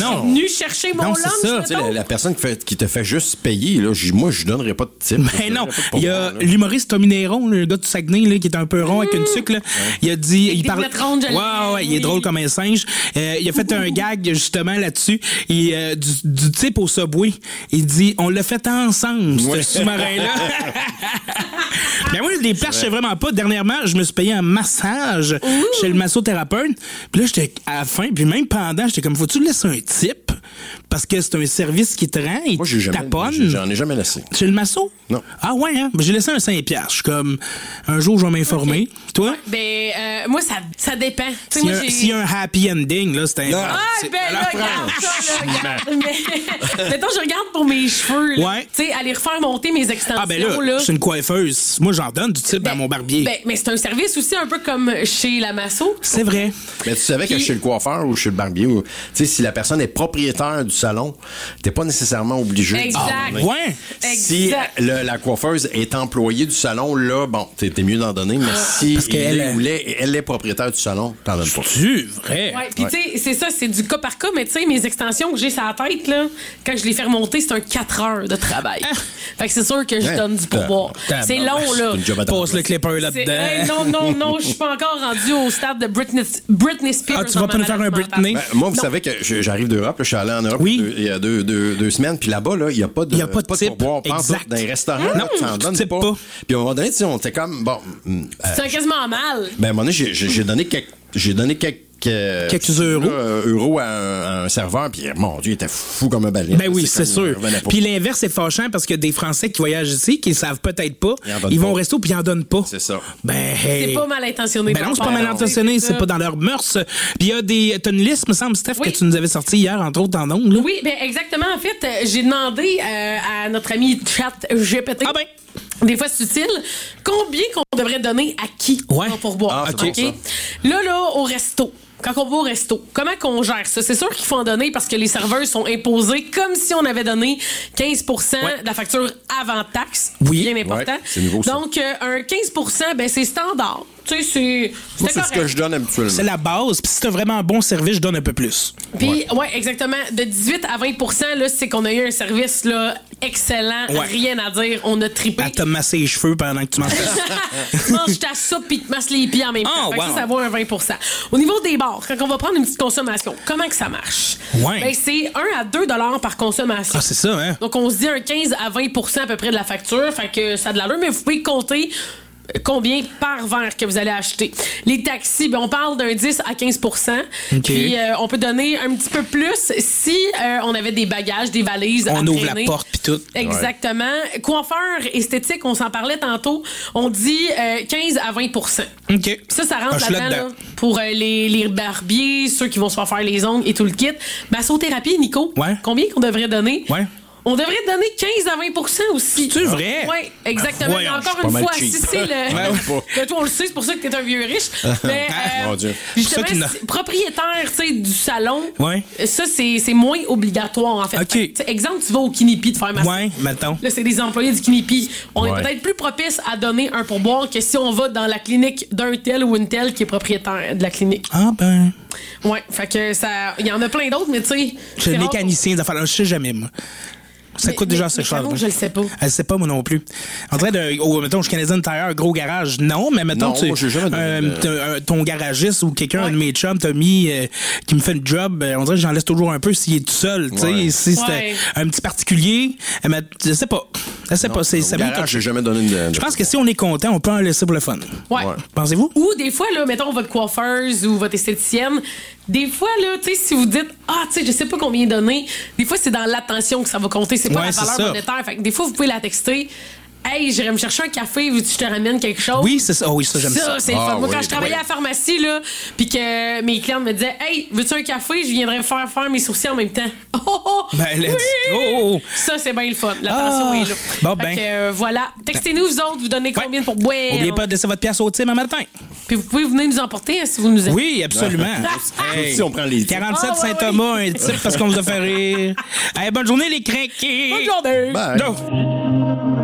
suis venu chercher mon Non, lunch. c'est ça. mettons. Tu sais, la personne qui te fait juste payer, là, moi, je donnerais pas de type. Ben non, il y a l'humoriste Tommy Néron, le gars du Saguenay, là, qui est un peu rond avec une sucre. Là. Il a dit, il des parle. lunettes rondes, je Ouais, il est drôle comme un singe. Il a fait un gag justement là-dessus. Et du type au Subway, il dit, on l'a fait ensemble, ce sous-marin-là. Ben moi, les perches, je sais vraiment pas. Dernièrement, je me suis payé un massage chez le massothérapeute. Puis là, j'étais à la fin, puis même pendant, j'étais comme, faut-tu laisser un tip? Parce que c'est un service qui te rend, il Moi, taponne. j'en ai jamais laissé. Chez le masso? Non. Ah ouais, hein? Ben, j'ai laissé un 5$. Je suis comme, un jour, je vais m'informer. Toi? Ben, moi, ça dépend. Tu sais, S'il y, moi, a- s'il y a un happy ending, là, c'est un... Ah, c'est- ben à la là, France. regarde ça, là, regarde. Mais, mettons, je regarde pour mes cheveux, là. Ouais. Tu sais, aller refaire monter mes extensions, Ah ben là, je suis une coiffeuse. Moi, j'en donne du type à mon barbier. Ben, mais c'est un service aussi un peu comme chez la masso. C'est vrai. Mais tu savais que Puis- chez le coiffeur ou chez le barbier, tu sais, si la personne est propriétaire du salon, t'es pas nécessairement obligé. Exact. Ouais. Si Exact. la coiffeuse est employée du salon, là, bon, t'es mieux d'en donner, mais si Parce qu'elle- elle est propriétaire du salon, t'en donnes pas. Tu vrai? Ouais, puis tu sais, c'est ça, c'est du cas par cas, mais tu sais, mes extensions que j'ai sur la tête, là, quand je les fais remonter, c'est un 4 heures de travail. Fait que c'est sûr que je Ouais. donne du pourboire. T'as- C'est long, là. C'est une job à temps Passe le clipper C'est- là-dedans. hey, non, je suis pas encore rendu au stade de Britney Spears. Ah, tu vas pas nous faire un Britney? Ben, moi, vous Non. savez que j'arrive d'Europe, là, je suis allé en Europe Oui. il y a deux semaines, puis là-bas, là, il n'y a pas de, Il y a pas de type. pourboire. Pense Exact. dans les restaurants, là, tu en tu donnes types pas. pas. Puis à un moment donné, tu sais, on était comme, bon, C'est quasiment mal. ben, à un moment donné, j'ai donné quelques euros à un serveur, puis mon Dieu, il était fou comme un balai. Ben oui, c'est comme, il sûr. revenait pas. Puis l'inverse est fâchant parce que des Français qui voyagent ici, qui savent peut-être pas, Ils en donnent ils vont pas. au resto puis ils en donnent pas. C'est ça. Ben, hey. C'est pas mal intentionné. Ben non, c'est pas mal intentionné, c'est pas dans leurs mœurs. Puis il y a t'as une liste, me semble, Steph, Oui. que tu nous avais sorti hier, entre autres, en ondes, là. Oui, ben exactement. En fait, j'ai demandé à notre ami Chat GPT. Ah ben. Des fois, c'est utile. Combien qu'on devrait donner à qui Ouais. pour boire? Ah, c'est bon, Là, au resto. Quand on va au resto, comment qu'on gère ça? C'est sûr qu'il faut en donner parce que les serveurs sont imposés comme si on avait donné 15 de la facture avant taxe. Oui. Bien important. Ouais, c'est nouveau, ça. Donc, un 15 ben c'est standard. Tu sais, c'est Moi, c'est ce correct. que je donne habituellement. C'est la base. Puis si t'as vraiment un bon service, je donne un peu plus. Puis, ouais, exactement. De 18 à 20 là, c'est qu'on a eu un service là, excellent. Ouais. Rien à dire. On a trippé. Elle t'a massé les cheveux pendant que tu manges ça. Tu manges ta soupe puis te masses les pieds en même temps. Oh, Fait que wow. ça vaut un 20 Au niveau des bars, quand on va prendre une petite consommation, comment que ça marche? Ouais. Ben, c'est 1 à 2 par consommation. Ah, c'est ça, hein? Donc, on se dit un 15 à 20 à peu près de la facture. Fait que ça a de l'allure, mais vous pouvez compter combien par verre que vous allez acheter. Les taxis, ben, on parle d'un 10 à 15 Puis on peut donner un petit peu plus si on avait des bagages, des valises à On ouvre la traîner. porte puis tout. Exactement. Coiffeur esthétique, on s'en parlait tantôt, on dit 15 à 20 OK. ça rentre Ah, je suis là-dedans là-dedans. là, pour les barbiers, ceux qui vont se faire les ongles et tout le kit. Massothérapie, Nico, Ouais. combien qu'on devrait donner? Ouais. On devrait donner 15 à 20 aussi. C'est vrai? Oui, exactement. Voyons, Mais encore je suis une pas mal fois, cheap. si c'est le. Ouais. Ben, toi, on le sait, c'est pour ça que t'es un vieux riche. Mais, Mon Dieu. justement, C'est ça qu'il c'est propriétaire tu sais, du salon, Ouais. ça, c'est moins obligatoire, en fait. OK. Fait que, tu sais, exemple, tu vas au Kinipi te faire masser. Ouais, mettons. Là, c'est des employés du Kinipi. On Ouais. est peut-être plus propice à donner un pourboire que si on va dans la clinique d'un tel ou une telle qui est propriétaire de la clinique. Ah, ben. Ouais, fait que ça. Il y en a plein d'autres, mais tu sais. Je suis c'est le rare mécanicien des affaires. Je sais jamais, moi. Ça Mais- coûte déjà mais- assez mais cher. Caro, je le sais pas. Elle sait pas, moi non plus. En train de. Mettons, je suis Canadian Tire, gros garage. Non, mais mettons, Non, moi, j'ai jamais donné de- ton garagiste ou quelqu'un, Ouais. un de mes chums, t'a mis, qui me fait le job, on dirait que j'en laisse toujours un peu s'il est tout seul. Tu sais, Ouais. si c'était Ouais. un petit particulier, mais je sais pas. Je sais pas. C'est ça. Au garage, j'ai jamais donné une. Je pense que si on est content, on peut en laisser pour le fun. Ouais. Ouais. Pensez-vous? Ou des fois, là, mettons votre coiffeuse ou votre esthéticienne, des fois, là, tu sais, si vous dites, ah, tu sais, je sais pas combien donner, des fois, c'est dans l'attention que ça va compter, c'est pas Ouais, la c'est valeur ça. monétaire. Fait que des fois, vous pouvez la texter. Hey, j'irais me chercher un café, veux-tu que je te ramène quelque chose? Oui, c'est ça. Oh, oui, ça, j'aime ça. Ça, c'est le Ah, fun. Moi, oui, quand je travaillais à la pharmacie, là, puis que mes clientes me disaient, hey, veux-tu un café? Je viendrais faire mes sourcils en même temps. Oh, oh, Ben, let's go. Ça, c'est bien le fun. L'attention Ah. est là. Bon, Fait ben. que, voilà. Textez-nous, vous autres, vous donnez combien pour boire. N'oubliez pas de laisser votre pièce au team un matin. Puis vous pouvez venir nous emporter hein, si vous nous aimez. Oui, absolument. Hey, Si on prend les 47 Ah, ouais, Saint-Thomas, un type parce qu'on vous a fait rire. Hey, bonne journée, les crinqués. Bonne journée. Bye. Non.